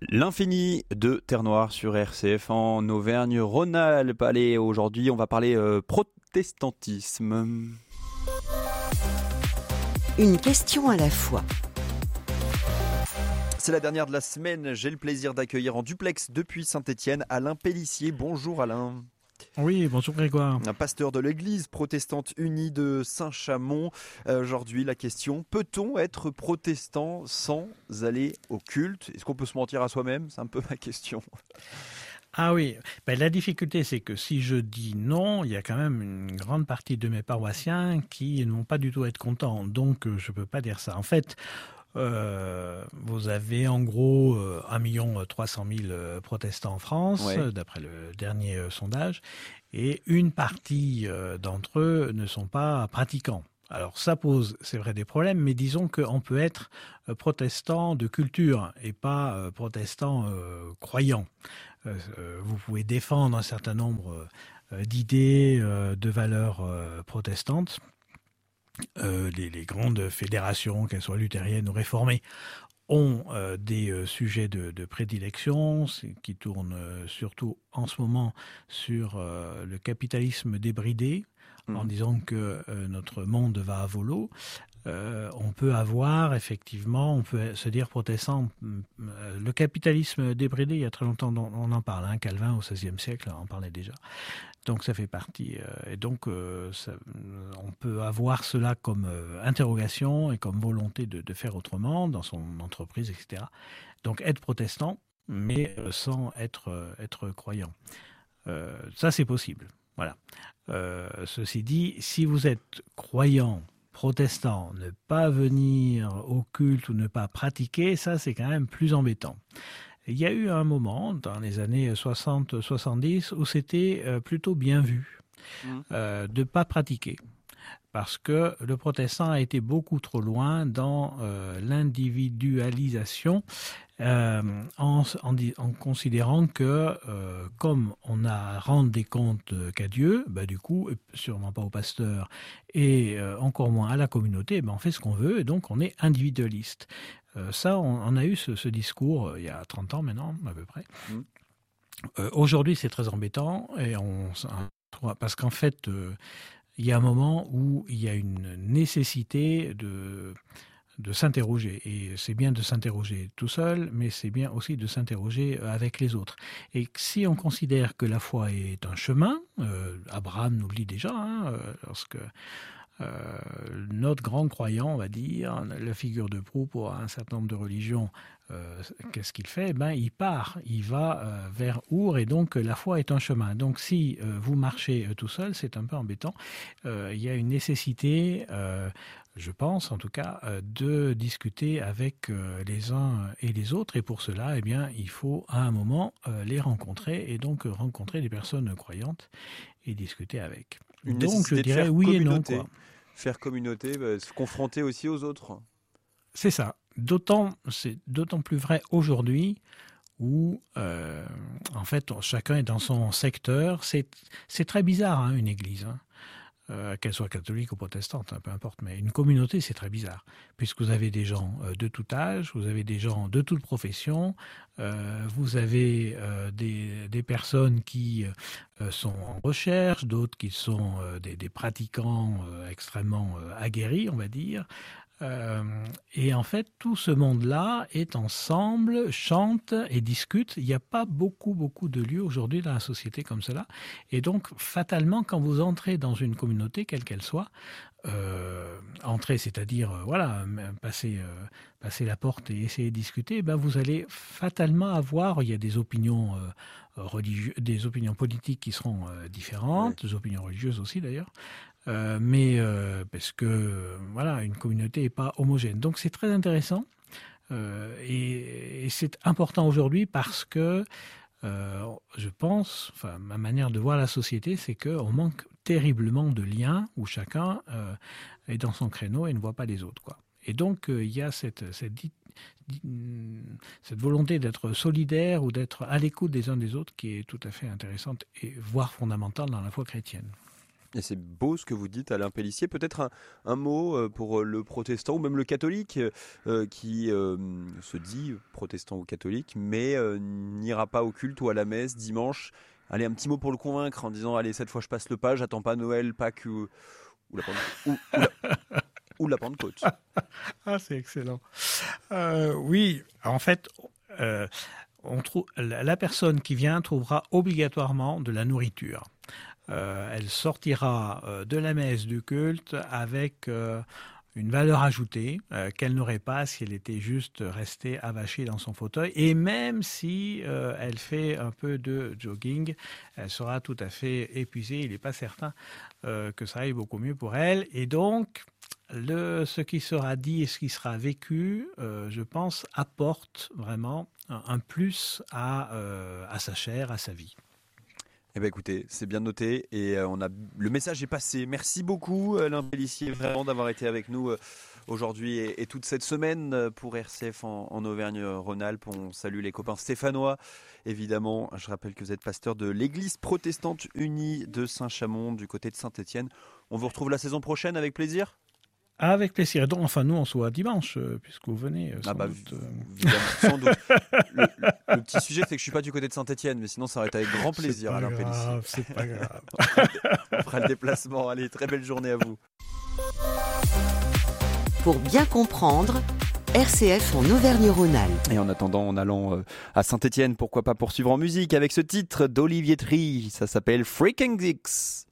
L'infini de Terre Noire sur RCF en Auvergne-Rhône-Alpes. Allez, aujourd'hui, on va parler protestantisme. Une question à la fois. C'est la dernière de la semaine. J'ai le plaisir d'accueillir en duplex depuis Saint-Étienne Alain Pellissier. Bonjour Alain. Oui, bonjour Grégoire. Un pasteur de l'église protestante unie de Saint-Chamond. Aujourd'hui, la question, peut-on être protestant sans aller au culte ? Est-ce qu'on peut se mentir à soi-même ? C'est un peu ma question. Ah oui, la difficulté c'est que si je dis non, il y a quand même une grande partie de mes paroissiens qui ne vont pas du tout être contents. Donc je ne peux pas dire ça. En fait, vous avez en gros 1 300 000 protestants en France, ouais, d'après le dernier sondage, et une partie d'entre eux ne sont pas pratiquants. Alors ça pose, c'est vrai, des problèmes, mais disons qu'on peut être protestant de culture et pas protestant croyant. Vous pouvez défendre un certain nombre d'idées, de valeurs protestantes. Les grandes fédérations, qu'elles soient luthériennes ou réformées, ont des sujets de prédilection qui tournent surtout en ce moment sur le capitalisme débridé, en disant que notre monde va à volo. On peut avoir, effectivement, on peut se dire protestant. Le capitalisme débridé, il y a très longtemps, on en parle. Calvin, au XVIe siècle, en parlait déjà. Donc ça fait partie. Et donc on peut avoir cela comme interrogation et comme volonté de faire autrement dans son entreprise, etc. Donc être protestant, mais sans être croyant. Ça, c'est possible. Voilà. Ceci dit, si vous êtes croyant, protestant, ne pas venir au culte ou ne pas pratiquer, ça c'est quand même plus embêtant. Il y a eu un moment, dans les années 60-70, où c'était plutôt bien vu de ne pas pratiquer. Parce que le protestant a été beaucoup trop loin dans l'individualisation, en considérant que comme on a à rendre des comptes qu'à Dieu, du coup, sûrement pas au pasteur, et encore moins à la communauté, on fait ce qu'on veut, et donc on est individualiste. Ça, on a eu ce discours il y a 30 ans maintenant, à peu près. Aujourd'hui, c'est très embêtant, et parce qu'en fait, il y a un moment où il y a une nécessité de s'interroger. Et c'est bien de s'interroger tout seul, mais c'est bien aussi de s'interroger avec les autres. Et si on considère que la foi est un chemin, Abraham nous le dit déjà, lorsque notre grand croyant, on va dire, la figure de proue pour un certain nombre de religions, qu'est-ce qu'il fait ? Il part, il va vers Our, et donc la foi est un chemin. Donc si vous marchez tout seul, c'est un peu embêtant. Il y a une nécessité, je pense en tout cas, de discuter avec les uns et les autres, et pour cela, il faut à un moment les rencontrer, et donc rencontrer des personnes croyantes et discuter avec. Donc je dirais oui et non, quoi. Faire communauté, se confronter aussi aux autres. C'est ça. C'est d'autant plus vrai aujourd'hui où, en fait, chacun est dans son secteur. C'est très bizarre, une église, qu'elle soit catholique ou protestante, peu importe. Mais une communauté, c'est très bizarre, puisque vous avez des gens de tout âge, vous avez des gens de toute profession, vous avez des personnes qui sont en recherche, d'autres qui sont des pratiquants extrêmement aguerris, on va dire. Et en fait, tout ce monde-là est ensemble, chante et discute. Il n'y a pas beaucoup de lieux aujourd'hui dans la société comme cela. Et donc, fatalement, quand vous entrez dans une communauté, quelle qu'elle soit, entrer, c'est-à-dire passer la porte et essayer de discuter, vous allez fatalement avoir, il y a des opinions religieuses, des opinions politiques qui seront différentes, des opinions religieuses aussi d'ailleurs. Parce que une communauté n'est pas homogène. Donc c'est très intéressant et c'est important aujourd'hui parce que je pense, ma manière de voir la société, c'est qu'on manque terriblement de liens où chacun est dans son créneau et ne voit pas les autres, quoi. Et donc il y a cette volonté d'être solidaire ou d'être à l'écoute des uns des autres qui est tout à fait intéressante et voire fondamentale dans la foi chrétienne. Et c'est beau ce que vous dites, Alain Pellissier. Peut-être un mot pour le protestant ou même le catholique qui se dit protestant ou catholique, mais n'ira pas au culte ou à la messe dimanche. Allez, un petit mot pour le convaincre en disant allez, cette fois je passe le pas, j'attends pas Noël, Pâques ou la ou la Pentecôte. Ah, c'est excellent. Oui, en fait, la personne qui vient trouvera obligatoirement de la nourriture. Elle sortira de la messe du culte avec une valeur ajoutée qu'elle n'aurait pas si elle était juste restée avachée dans son fauteuil. Et même si elle fait un peu de jogging, elle sera tout à fait épuisée. Il n'est pas certain que ça aille beaucoup mieux pour elle. Et donc, ce qui sera dit et ce qui sera vécu, je pense, apporte vraiment un plus à sa chair, à sa vie. Eh bien écoutez, c'est bien noté et le message est passé. Merci beaucoup Alain Pellissier vraiment d'avoir été avec nous aujourd'hui et toute cette semaine pour RCF en Auvergne-Rhône-Alpes. On salue les copains stéphanois. Évidemment, je rappelle que vous êtes pasteur de l'église protestante unie de Saint-Chamond du côté de Saint-Étienne. On vous retrouve la saison prochaine avec plaisir. Avec plaisir. Donc, enfin, nous, on se voit dimanche, puisque vous venez. Sans doute. Le petit sujet, c'est que je suis pas du côté de Saint-Étienne, mais sinon, ça aurait été avec grand plaisir, Alain Pellissier. C'est pas grave. On fera le déplacement. Allez, très belle journée à vous. Pour bien comprendre, RCF en Auvergne-Rhône-Alpes. Et en attendant, en allant à Saint-Étienne, pourquoi pas poursuivre en musique avec ce titre d'Olivier Tree. Ça s'appelle Freaking Dix.